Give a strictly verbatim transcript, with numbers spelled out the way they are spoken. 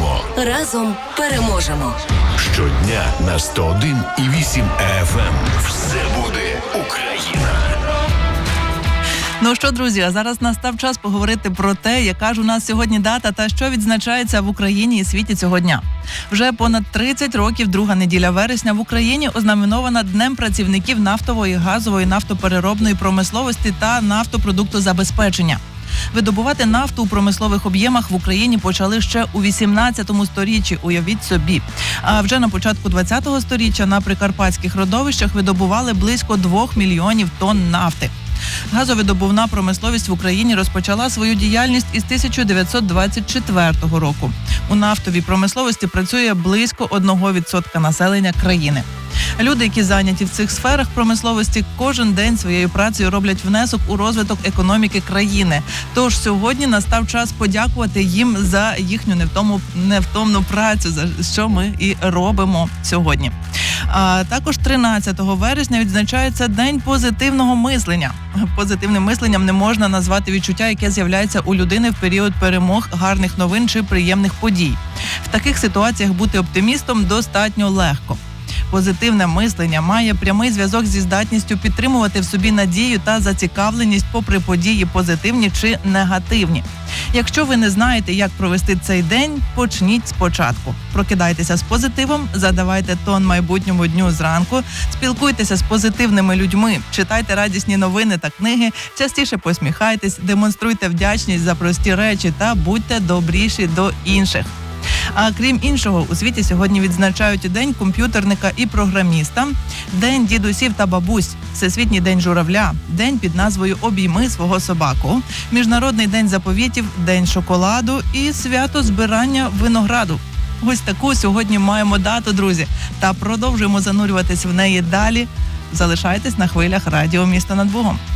переможемо. Разом переможемо. Щодня на сто один і вісім еф ем. Все буде Україна. Ну що, друзі, а зараз настав час поговорити про те, яка ж у нас сьогодні дата та що відзначається в Україні і світі цього дня. Вже понад тридцять років друга неділя вересня в Україні ознаменована Днем працівників нафтової, газової, нафтопереробної промисловості та нафтопродуктозабезпечення. Видобувати нафту у промислових об'ємах в Україні почали ще у вісімнадцятому сторіччі, уявіть собі. А вже на початку двадцятого сторіччя на прикарпатських родовищах видобували близько двох мільйонів тонн нафти. Газовидобувна промисловість в Україні розпочала свою діяльність із тисяча дев'ятсот двадцять четвертого року. У нафтовій промисловості працює близько одного відсотка населення країни. Люди, які зайняті в цих сферах промисловості, кожен день своєю працею роблять внесок у розвиток економіки країни. Тож сьогодні настав час подякувати їм за їхню невтому, невтомну працю, за що ми і робимо сьогодні. А також тринадцятого вересня відзначається День позитивного мислення. Позитивним мисленням не можна назвати відчуття, яке з'являється у людини в період перемог, гарних новин чи приємних подій. В таких ситуаціях бути оптимістом достатньо легко. Позитивне мислення має прямий зв'язок зі здатністю підтримувати в собі надію та зацікавленість попри події позитивні чи негативні. Якщо ви не знаєте, як провести цей день, почніть спочатку. Прокидайтеся з позитивом, задавайте тон майбутньому дню зранку, спілкуйтеся з позитивними людьми, читайте радісні новини та книги, частіше посміхайтесь, демонструйте вдячність за прості речі та будьте добріші до інших. А крім іншого, у світі сьогодні відзначають День комп'ютерника і програміста, День дідусів та бабусь, Всесвітній день журавля, День під назвою «Обійми свого собаку», Міжнародний день заповітів, День шоколаду і свято збирання винограду. Ось таку сьогодні маємо дату, друзі, та продовжуємо занурюватись в неї далі. Залишайтесь на хвилях радіо «Місто над Богом».